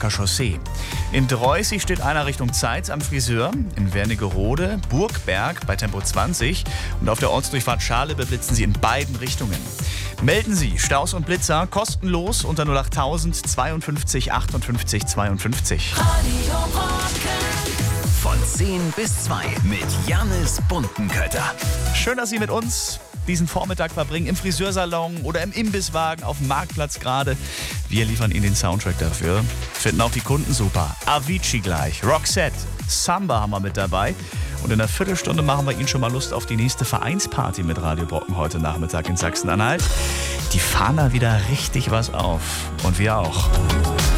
Rostocker Chaussee. In Dreußig steht einer Richtung Zeitz am Friseur, in Wernigerode, Burgberg bei Tempo 20 und auf der Ortsdurchfahrt Schale beblitzen Sie in beiden Richtungen. Melden Sie Staus und Blitzer kostenlos unter 08000 52 58 52. Von 10 bis 2 mit Jannis Buntenkötter. Schön, dass Sie mit uns diesen Vormittag verbringen, im Friseursalon oder im Imbisswagen auf dem Marktplatz gerade. Wir liefern Ihnen den Soundtrack dafür. Finden auch die Kunden super. Avicii gleich, Roxette, Samba haben wir mit dabei. Und in einer Viertelstunde machen wir Ihnen schon mal Lust auf die nächste Vereinsparty mit Radio Brocken heute Nachmittag in Sachsen-Anhalt. Die fahren da wieder richtig was auf. Und wir auch.